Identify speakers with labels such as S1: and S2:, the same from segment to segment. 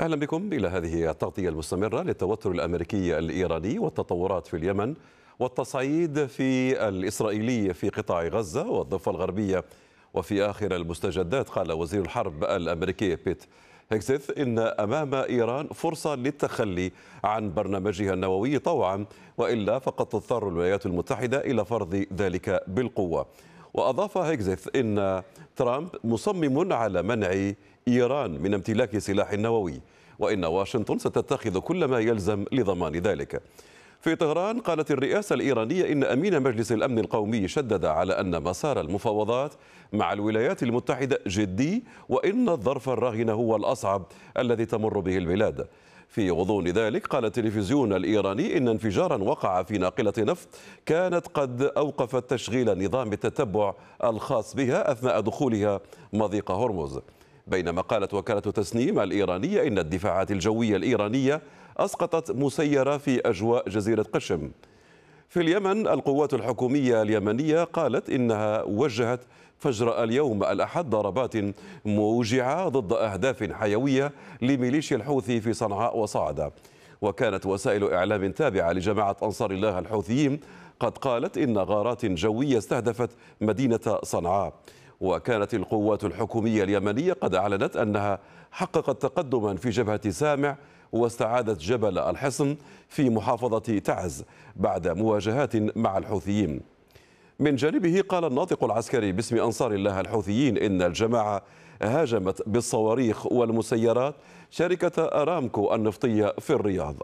S1: أهلا بكم إلى هذه التغطية المستمرة للتوتر الأمريكي الإيراني والتطورات في اليمن والتصعيد في الإسرائيلي في قطاع غزة والضفة الغربية. وفي آخر المستجدات قال وزير الحرب الأمريكي بيت هيكسيث إن أمام إيران فرصة للتخلي عن برنامجها النووي طوعا، وإلا فقد تضطر الولايات المتحدة إلى فرض ذلك بالقوة. وأضاف هيكسيث إن ترامب مصمم على منع إيران من امتلاك سلاح نووي، وإن واشنطن ستتخذ كل ما يلزم لضمان ذلك. في طهران قالت الرئاسة الإيرانية إن أمين مجلس الأمن القومي شدد على أن مسار المفاوضات مع الولايات المتحدة جدي، وإن الظرف الراهن هو الأصعب الذي تمر به البلاد. في غضون ذلك قال التلفزيون الإيراني إن انفجارا وقع في ناقلة نفط كانت قد أوقفت تشغيل نظام التتبع الخاص بها أثناء دخولها مضيق هرمز. بينما قالت وكالة تسنيم الإيرانية إن الدفاعات الجوية الإيرانية أسقطت مسيرة في أجواء جزيرة قشم. في اليمن القوات الحكومية اليمنية قالت إنها وجهت فجر اليوم الأحد ضربات موجعة ضد أهداف حيوية لميليشيا الحوثي في صنعاء وصعدة. وكانت وسائل إعلام تابعة لجماعة أنصار الله الحوثيين قد قالت إن غارات جوية استهدفت مدينة صنعاء. وكانت القوات الحكومية اليمنية قد أعلنت أنها حققت تقدما في جبهة سامع واستعادت جبل الحصن في محافظة تعز بعد مواجهات مع الحوثيين. من جانبه قال الناطق العسكري باسم أنصار الله الحوثيين إن الجماعة هاجمت بالصواريخ والمسيرات شركة أرامكو النفطية في الرياض.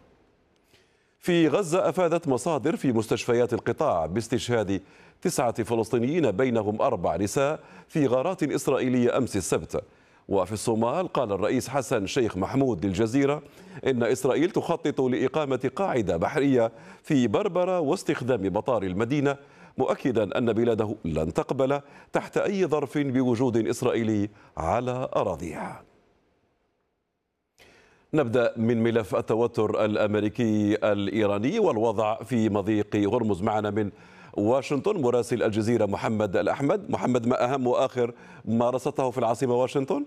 S1: في غزة أفادت مصادر في مستشفيات القطاع باستشهاد 9 فلسطينيين بينهم 4 نساء في غارات إسرائيلية أمس السبت. وفي الصومال قال الرئيس حسن شيخ محمود للجزيرة إن إسرائيل تخطط لإقامة قاعدة بحرية في بربرة واستخدام مطار المدينة، مؤكدا أن بلاده لن تقبل تحت أي ظرف بوجود إسرائيلي على أراضيها. نبدأ من ملف التوتر الأمريكي الإيراني والوضع في مضيق هرمز. معنا من واشنطن مراسل الجزيرة محمد الأحمد. محمد، ما أهم وآخر ما رصدته في العاصمة واشنطن؟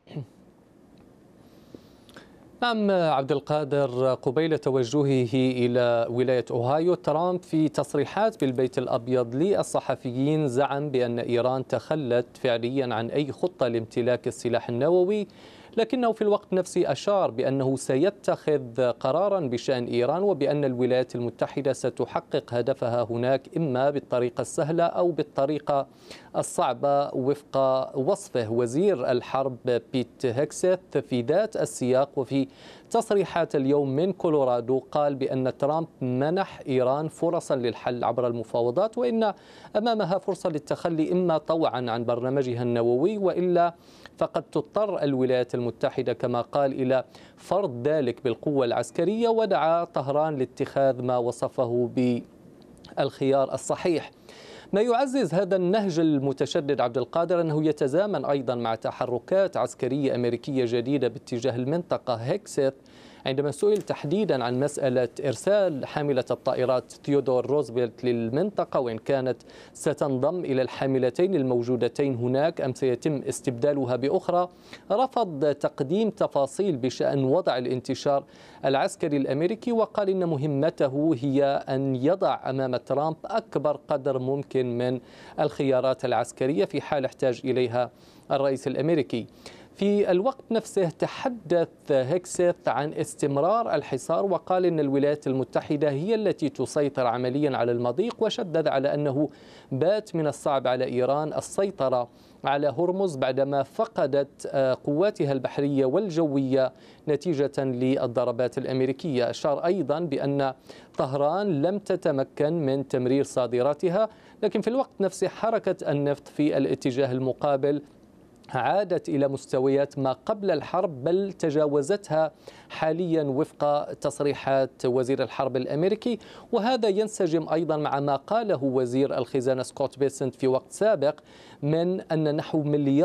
S2: نعم عبد القادر، قبيل توجهه إلى ولاية أوهايو، ترامب في تصريحات بالبيت الأبيض للصحفيين زعم بأن إيران تخلت فعليا عن أي خطة لامتلاك السلاح النووي، لكنه في الوقت نفسه أشار بأنه سيتخذ قرارا بشأن إيران، وبأن الولايات المتحدة ستحقق هدفها هناك إما بالطريقة السهلة أو بالطريقة الصعبة وفق وصفه وزير الحرب بيت هيكسيث. في ذات السياق وفي تصريحات اليوم من كولورادو قال بأن ترامب منح إيران فرصا للحل عبر المفاوضات، وإن أمامها فرصة للتخلي إما طوعا عن برنامجها النووي، وإلا فقد تضطر الولايات المتحدة كما قال إلى فرض ذلك بالقوة العسكرية، ودعا طهران لاتخاذ ما وصفه بالخيار الصحيح. ما يعزز هذا النهج المتشدد عبد القادر أنه يتزامن أيضا مع تحركات عسكرية أمريكية جديدة باتجاه المنطقة. هيكسيث عندما سئل تحديدا عن مسألة إرسال حاملة الطائرات ثيودور روزفلت للمنطقة وإن كانت ستنضم إلى الحاملتين الموجودتين هناك أم سيتم استبدالها بأخرى، رفض تقديم تفاصيل بشأن وضع الانتشار العسكري الأمريكي، وقال إن مهمته هي أن يضع أمام ترامب أكبر قدر ممكن من الخيارات العسكرية في حال احتاج إليها الرئيس الأمريكي. في الوقت نفسه تحدث هيكسيث عن استمرار الحصار، وقال إن الولايات المتحدة هي التي تسيطر عمليا على المضيق، وشدد على أنه بات من الصعب على إيران السيطرة على هرمز بعدما فقدت قواتها البحرية والجوية نتيجة للضربات الأمريكية. أشار أيضا بأن طهران لم تتمكن من تمرير صادراتها، لكن في الوقت نفسه حركة النفط في الاتجاه المقابل عادت إلى مستويات ما قبل الحرب، بل تجاوزتها حاليا وفق تصريحات وزير الحرب الأمريكي. وهذا ينسجم أيضا مع ما قاله وزير الخزانة سكوت بيسنت في وقت سابق من أن نحو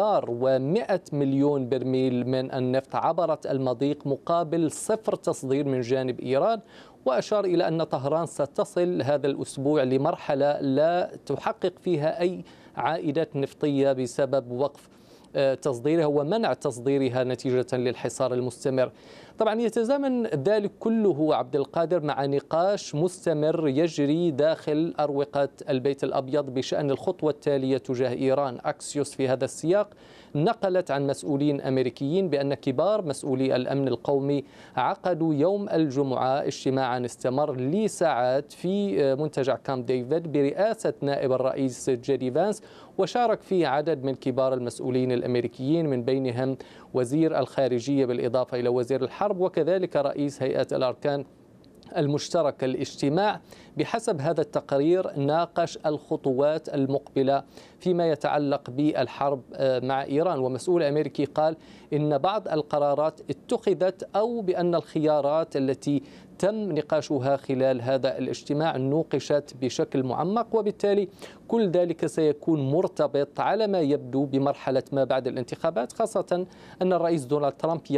S2: 1,100,000,000 برميل من النفط عبرت المضيق مقابل 0 تصدير من جانب إيران. وأشار إلى أن طهران ستصل هذا الأسبوع لمرحلة لا تحقق فيها أي عائدات نفطية بسبب وقف تصديرها ومنع تصديرها نتيجة للحصار المستمر. طبعا يتزامن ذلك كله عبد القادر مع نقاش مستمر يجري داخل أروقة البيت الأبيض بشأن الخطوة التالية تجاه إيران. أكسيوس في هذا السياق نقلت عن مسؤولين أمريكيين بأن كبار مسؤولي الأمن القومي عقدوا يوم الجمعة اجتماعا استمر لساعات في منتجع كامب ديفيد برئاسة نائب الرئيس جيدي فانس، وشارك فيه عدد من كبار المسؤولين الأمريكيين من بينهم وزير الخارجية بالإضافة إلى وزير الحرب وكذلك رئيس هيئة الأركان المشترك. الاجتماع بحسب هذا التقرير ناقش الخطوات المقبلة فيما يتعلق بالحرب مع إيران، ومسؤول أمريكي قال إن بعض القرارات اتخذت أو بأن الخيارات التي تم نقاشها خلال هذا الاجتماع نوقشت بشكل معمق، وبالتالي كل ذلك سيكون مرتبط على ما يبدو بمرحلة ما بعد الانتخابات، خاصة أن الرئيس دونالد ترامب